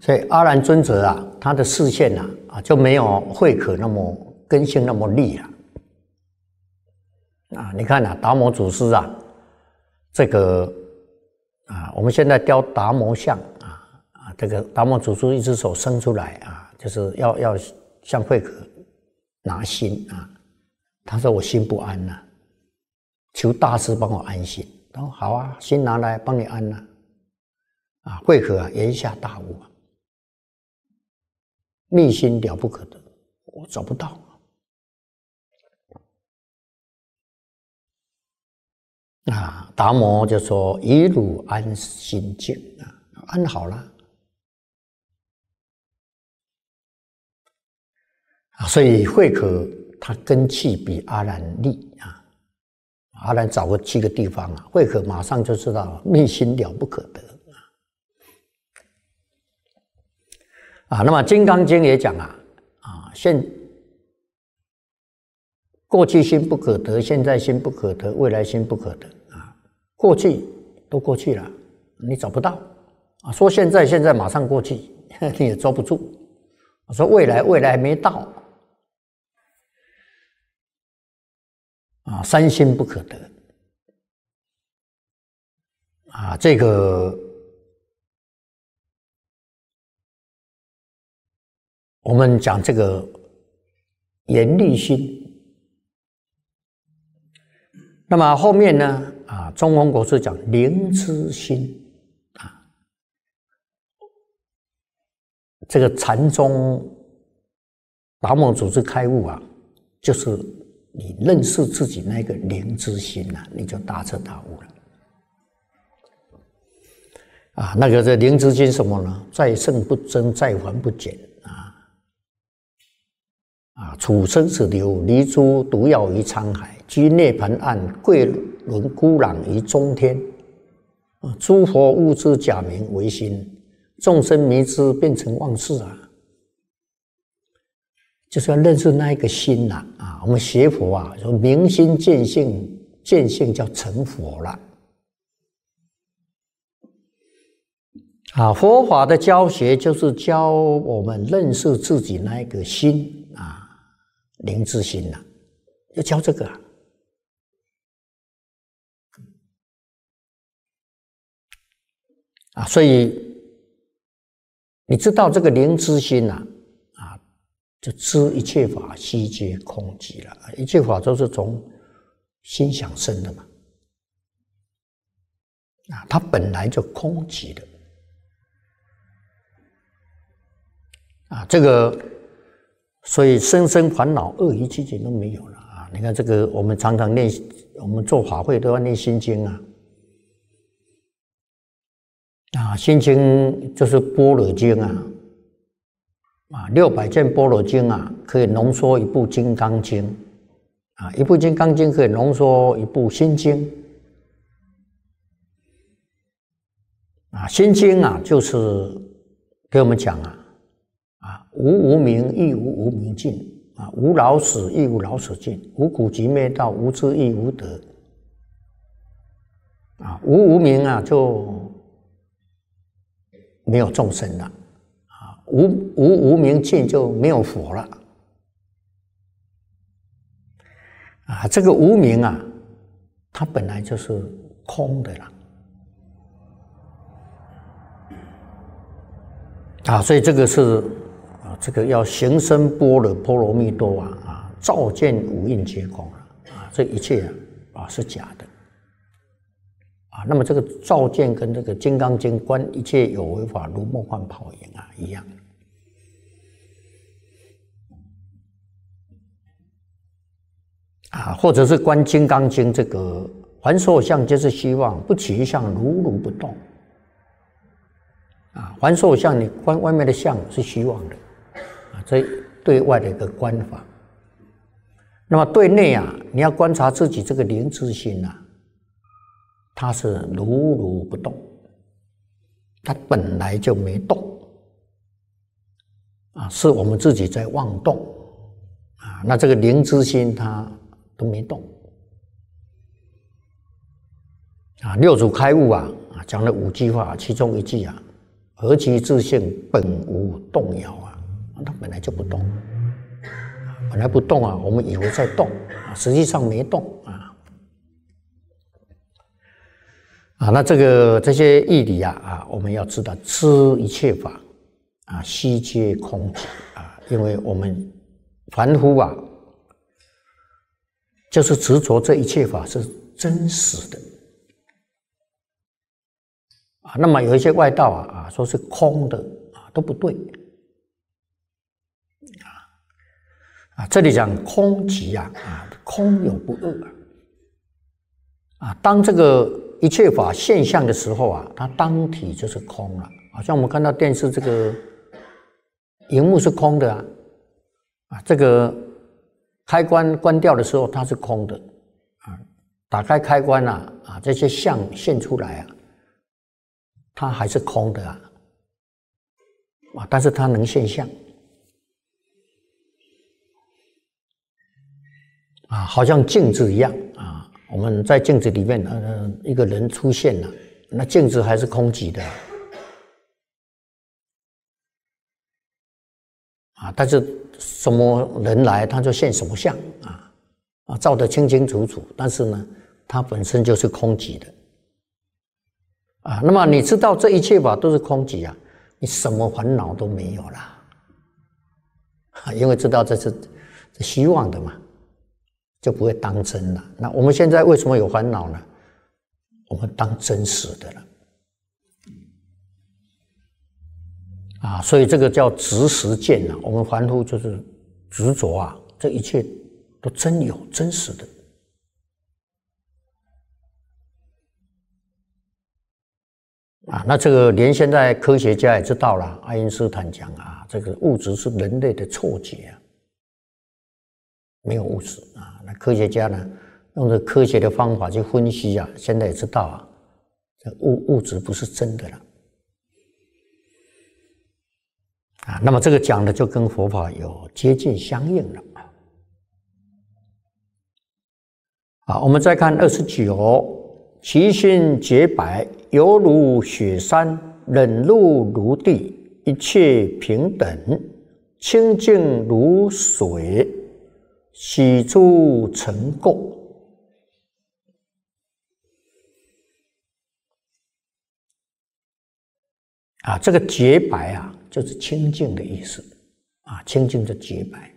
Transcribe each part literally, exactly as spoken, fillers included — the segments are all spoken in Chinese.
所以阿难尊者啊，他的视线啊啊就没有慧可那么根性那么利了啊！你看啊，达摩祖师啊，这个啊，我们现在雕达摩像啊啊，这个达摩祖师一只手伸出来啊，就是要要向慧可拿心啊。他说我心不安呐、啊，求大师帮我安心。他说好啊，心拿来帮你安呐、啊。啊，慧可啊，言下大悟啊，密心了不可得，我找不到。啊，达摩就说：“以汝安心境啊，安好了。”啊，所以慧可他根气比阿难利啊。阿难找个七个地方啊，慧可马上就知道密心了不可得啊。那么《金刚经》也讲啊，啊，现过去心不可得，现在心不可得，未来心不可得啊。过去都过去了，你找不到啊。说现在，现在马上过去，你也抓不住。说未来，未来还没到啊。三心不可得啊，这个我们讲这个严厉心。那么后面呢？啊，中峰国师讲灵知心啊，这个禅宗达摩祖师开悟啊，就是你认识自己那个灵知心啊，你就大彻大悟了啊。那个这灵知心什么呢？在圣不增，在凡不减啊啊！处生死流，离诸毒药于沧海。居涅槃岸，贵轮孤朗于中天。诸佛悟知假名为心，众生迷之变成妄事啊！就是要认识那一个心呐啊，啊！我们学佛啊，说明心见性，见性叫成佛了啊！佛法的教学就是教我们认识自己那一个心啊，灵知心呐、啊，要教这个啊。啊，所以你知道这个灵知心呐，啊，就知一切法悉皆空寂了。一切法都是从心想生的嘛，啊，它本来就空寂的，啊，这个所以生生烦恼、恶余七情都没有了啊。你看这个，我们常常念，我们做法会都要念心经啊。啊，心经就是般若经啊，啊，六百卷般若经啊，可以浓缩一部金刚经，啊，一部金刚经可以浓缩一部心经，啊，心经啊，就是给我们讲啊，啊，无无明亦无无明尽，啊，无老死亦无老死尽，无苦集灭道，无智亦无得，啊，无无明啊，就没有众生了啊，无无无明尽就没有佛了啊。这个无明啊，它本来就是空的了啊，所以这个是啊，这个要行深般若波罗蜜多啊啊，照见五蕴皆空了啊，这一切啊是假的。啊，那么这个照见跟这个《金刚经》观一切有为法如梦幻泡影啊一样啊，或者是观《金刚经》这个凡所有相皆是虚妄，不起一相如如不动啊，凡所有相你观外面的相是虚妄的啊，这对外的一个观法。那么对内啊，你要观察自己这个灵知心啊。它是如如不动，它本来就没动啊，是我们自己在妄动啊。那这个灵知心它都没动啊。六祖开悟啊，讲了五句话，其中一句啊何其自性本无动摇啊，它本来就不动，本来不动啊，我们以为在动啊，实际上没动啊。啊，那这个这些义理啊啊，我们要知道，知一切法啊，悉皆空寂啊，因为我们凡夫啊，就是执着这一切法是真实的。啊，那么有一些外道啊啊说是空的啊，都不对啊啊！这里讲空寂啊啊，空有不二啊啊！当这个一切法现象的时候啊，它当体就是空了。好像我们看到电视这个荧幕是空的啊啊，这个开关关掉的时候它是空的啊，打开开关啊啊，这些相现出来啊。它还是空的啊，啊，但是它能现象啊，好像镜子一样啊。我们在镜子里面，呃，一个人出现了，那镜子还是空寂的啊，但是什么人来，他就现什么相啊啊，照得清清楚楚，但是呢，它本身就是空寂的。啊，那么你知道这一切法都是空寂啊，你什么烦恼都没有啦，因为知道这是虚妄的嘛，就不会当真了。那我们现在为什么有烦恼呢？我们当真实的了，啊，所以这个叫执实见啊。我们凡夫就是执着啊，这一切都真有真实的。啊，那这个连现在科学家也知道了，爱因斯坦讲啊，这个物质是人类的错觉啊，没有物质啊。那科学家呢，用这科学的方法去分析啊，现在也知道啊，这物物质不是真的了啊。那么这个讲的就跟佛法有接近相应了啊。我们再看二十九。其心洁白，犹如雪山，冷露如地，一切平等，清净如水，洗诸尘垢。啊，这个洁白啊，就是清净的意思啊，清净的洁白。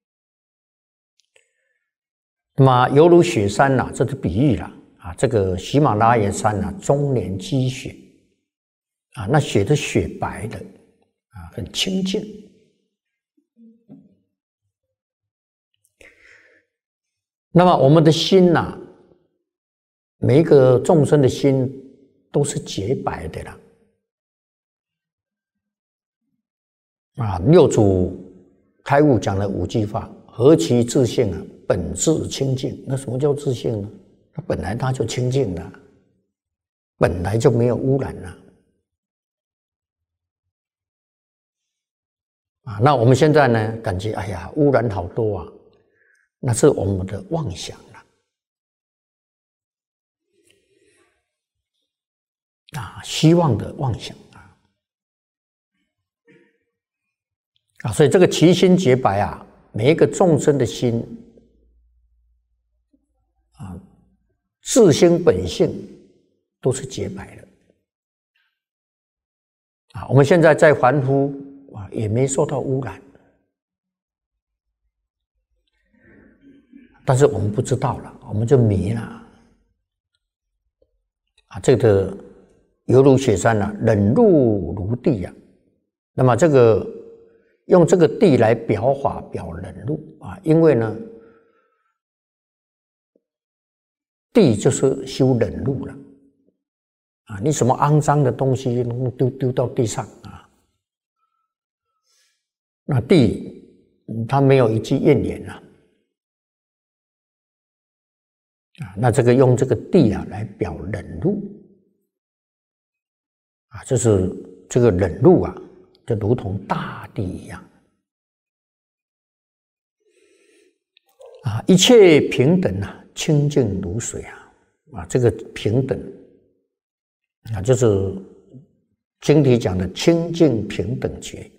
那么犹如雪山呐、啊，这是比喻了。啊，这个喜马拉雅山啊，终年积雪啊，那雪是雪白的啊，很清净。那么我们的心呐、啊，每一个众生的心都是洁白的啦。啊，六祖开悟讲了五句话：何其自性啊，本自清净。那什么叫自性呢？它本来它就清净的，本来就没有污染了啊。那我们现在呢，感觉哎呀，污染好多啊，那是我们的妄想了啊，希望的妄想啊啊，所以这个其心洁白啊，每一个众生的心啊。自性本性都是洁白的啊！我们现在在凡夫啊，也没受到污染，但是我们不知道了，我们就迷了啊！这个犹如雪山啊，冷露如地啊。那么这个用这个地来表法表冷露啊，因为呢。地就是修冷露了啊！你什么肮脏的东西丢丢到地上啊？那地它没有一句怨言了啊！那这个用这个地啊来表冷露啊，就是这个冷露啊，就如同大地一样啊，一切平等啊。清净如水啊，啊，这个平等啊，就是经题讲的清净平等觉。